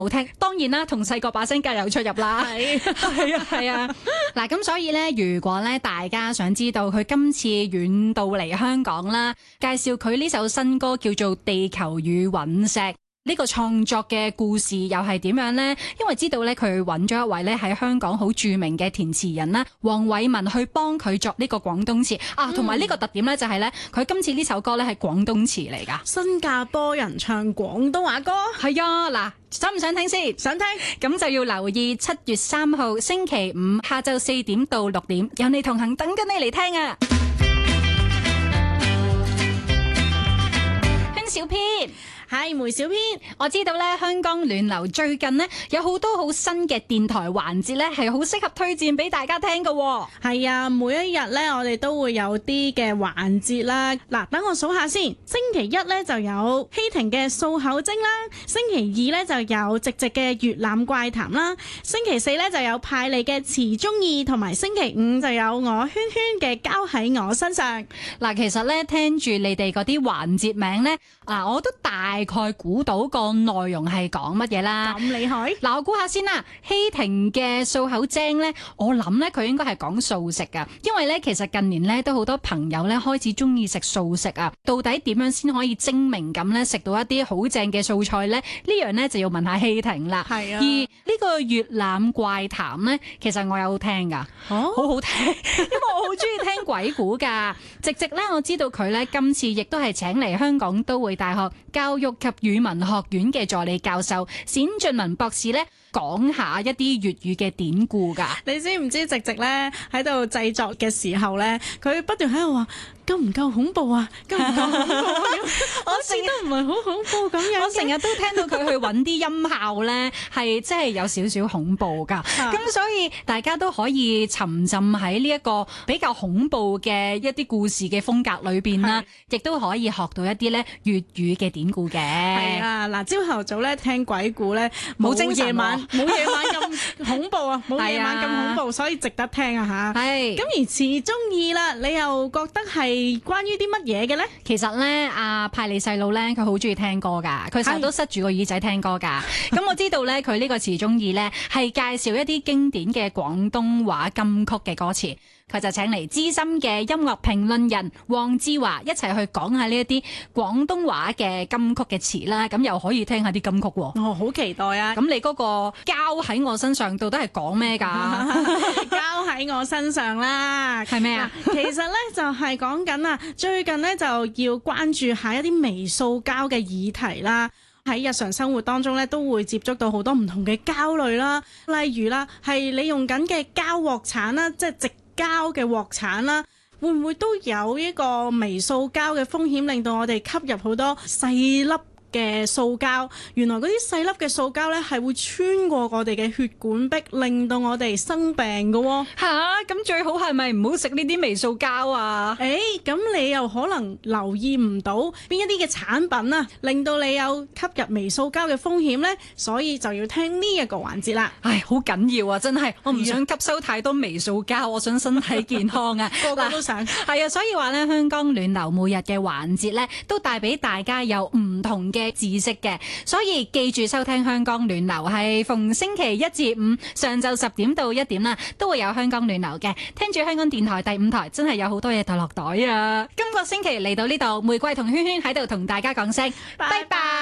好聽，當然啦，同細個把聲各有出入啦。係啊。嗱，咁所以咧，如果咧大家想知道佢今次遠道嚟香港啦，介紹佢呢首新歌叫做《地球與隕石》。呢個創作嘅故事又係點樣呢？因為知道咧，佢揾咗一位咧喺香港好著名嘅填詞人啦，黃偉文去幫佢作呢個廣東詞啊，同埋呢個特點咧就係咧，佢今次呢首歌咧係廣東詞嚟噶， 新加坡人唱廣東話歌。 係啊，嗱，想唔想聽先？ 想聽， 咁就要留意7月3號星期五下晝4點到6點，有你同行，等緊你嚟聽啊！圈小編。 係梅小編， 我知道咧，香港暖流最近呢有好多好新嘅電台環節咧，係好適合推薦俾大家聽㗎。 係啊，每一日咧，我哋都會有啲嘅環節啦。嗱，等我數下先。星期一咧就有希婷嘅掃口精啦，星期二咧就有直直嘅粵覽怪談啦，星期四咧就有派利嘅詞中意，同埋星期五就有我圈圈嘅交喺我身上。 嗱，其實咧聽住你哋嗰啲環節名咧，我都大概估到個內容係講乜嘢啦。 咁厲害？ 嗱，我估下先啦。希婷嘅掃口精咧，我諗咧佢應該係講素食噶，因為咧其實近年咧都好多朋友咧開始中意食素食啊。到底點樣先可以精明咁咧食到一啲好正嘅素菜咧？呢樣咧就要問下希婷啦。 係啊。 而呢個粵覽怪談咧，其實我有聽噶，好好聽，因為我好中意聽鬼故噶。直直咧，我知道佢咧今次亦都係請嚟香港都會大學教育及語文學院嘅助理教授冼俊文博士咧，講下一啲粵語嘅典故噶。 你知唔知直直咧喺度製作嘅時候咧，佢不斷喺度話夠唔夠恐怖啊？夠唔夠恐怖啊？我似都唔係好恐怖咁樣。 我成日都聽到佢去揾啲音效咧，係真係有少少恐怖噶。咁所以大家都可以沉浸喺呢一個比較恐怖嘅一啲故事嘅風格裏邊啦，亦都可以學到一啲咧粵語嘅典故嘅。 係啊，嗱，朝頭早咧聽鬼故咧冇夜晚咁恐怖啊，冇夜晚咁恐怖，所以值得聽啊吓。係。咁而詞中意啦，你又覺得係關於啲乜嘢嘅咧？ 其實咧，阿派利細佬咧，佢好中意聽歌噶，佢成日都塞住個耳仔聽歌噶。咁我知道咧，佢呢個詞中意咧係介紹一啲經典嘅廣東話金曲嘅歌詞。佢就請嚟資深嘅音樂評論人黃志華一齊去講下呢一啲廣東話嘅金曲嘅詞啦，咁又可以聽下啲金曲喎。 哦，好期待啊！ 咁你嗰個交喺我身上到底係講咩㗎？ 交喺我身上啦， 係咩啊？ 其實咧就係講緊啊，最近咧就要關注下一啲微塑膠嘅議題啦。喺日常生活當中咧，都會接觸到好多唔同嘅膠類啦，例如啦，係你用緊嘅膠鑊鏟啦，即係直膠嘅鑊鏟啦，會唔會都有一個微塑膠嘅風險，令到我哋吸入好多細粒嘅塑膠？原來嗰啲細粒嘅塑膠咧係會穿過我哋嘅血管壁，令到我哋生病㗎喎。 咁最好係咪唔好食呢啲微塑膠啊？ 咁你又可能留意唔到邊一啲嘅產品啊，令到你有吸入微塑膠嘅風險呢？所以就要聽呢一個環節啦。 好緊要啊，真係，我唔想吸收太多微塑膠，我想身體健康啊， 個個都想。 係啊，所以話咧，香港暖流每日嘅環節咧，都帶俾大家有唔同嘅知識嘅，所以記住收聽香港暖流，係逢星期一至五上晝10點到1點啦，都會有香港暖流嘅。聽住香港電台第5台，真係有好多嘢袋落袋啊！今個星期嚟到呢度，玫瑰同圈圈喺度同大家講聲拜拜。